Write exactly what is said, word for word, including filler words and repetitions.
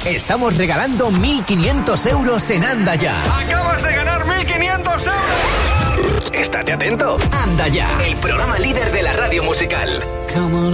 estamos regalando mil quinientos euros en Anda Ya. ¡Acabas de ganar mil quinientos euros! Estate atento. Anda Ya, el programa líder de la radio musical. Come on.